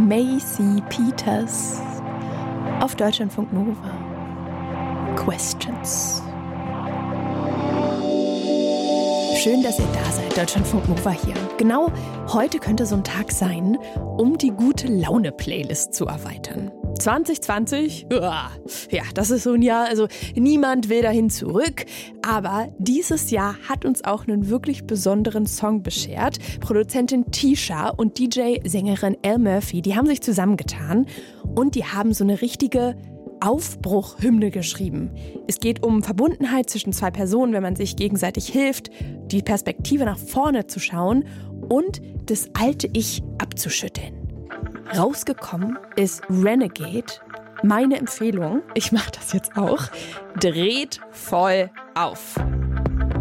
Macy Peters auf Deutschlandfunk Nova. Questions. Schön, dass ihr da seid, Deutschlandfunk Nova hier. Genau heute könnte so ein Tag sein, um die Gute-Laune-Playlist zu erweitern. 2020, ja, das ist so ein Jahr, also niemand will dahin zurück. Aber dieses Jahr hat uns auch einen wirklich besonderen Song beschert. Produzentin Tisha und DJ-Sängerin Elle Murphy, die haben sich zusammengetan und die haben so eine richtige Aufbruchhymne geschrieben. Es geht um Verbundenheit zwischen zwei Personen, wenn man sich gegenseitig hilft, die Perspektive nach vorne zu schauen und das alte Ich abzuschütteln. Rausgekommen ist Renegade. Meine Empfehlung, ich mache das jetzt auch, dreht voll auf.